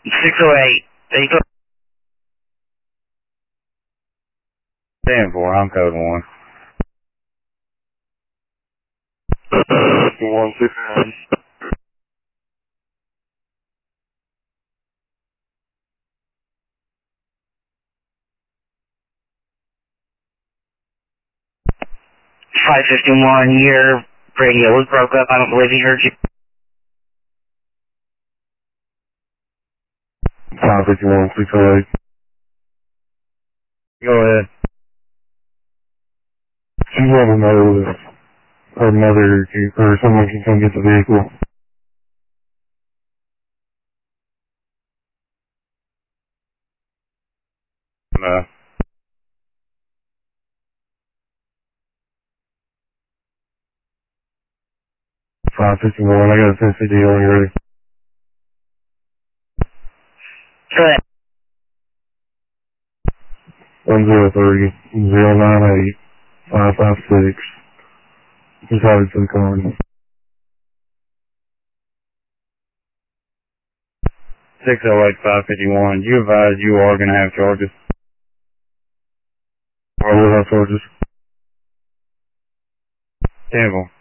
608. They go. Stand for. I'm code 1. 169. Five 51. Your radio was broke up. I don't believe he heard you. 551, 608. Go ahead. She wanted to know if her mother or someone can come get the vehicle. No. 551, I got a 10 CD on you ready. Go ahead. 103 098 556. Just have it for the car. 608 551. You advise you are going to have charges. I will have charges. Stand for.